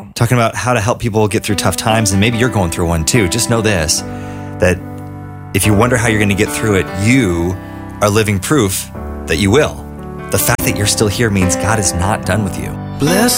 talking about how to help people get through tough times, and maybe you're going through one too. Just know this, that if you wonder how you're going to get through it, you are living proof that you will. The fact that you're still here means God is not done with you. Bless